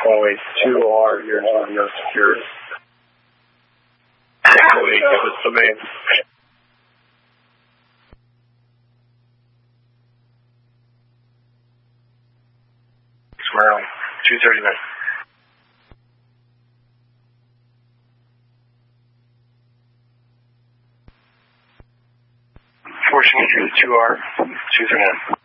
Always 2R, you're no security. Actually, give us the main. Maryland, 239. Fortune 2R, 239.